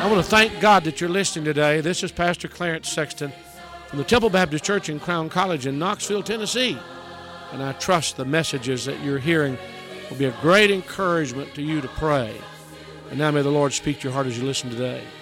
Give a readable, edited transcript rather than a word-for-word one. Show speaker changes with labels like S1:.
S1: I want to thank God that you're listening today. This is Pastor Clarence Sexton from the Temple Baptist Church in Crown College in Knoxville, Tennessee. And I trust the messages that you're hearing will be a great encouragement to you to pray. And now may the Lord speak to your heart as you listen today.